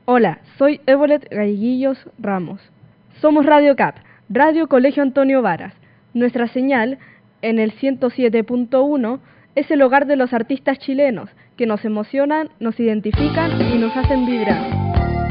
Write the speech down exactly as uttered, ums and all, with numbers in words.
Hola, soy Evolet Galleguillos Ramos. Somos Radio C A P, Radio Colegio Antonio Varas. Nuestra señal, en el ciento siete punto uno, es el hogar de los artistas chilenos, que nos emocionan, nos identifican y nos hacen vibrar.